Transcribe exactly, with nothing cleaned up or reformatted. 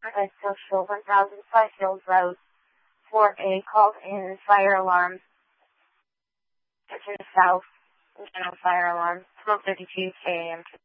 at Social one thousand five Hills Road for a called in fire alarm. It's in the south, general fire alarm, twelve thirty-two a m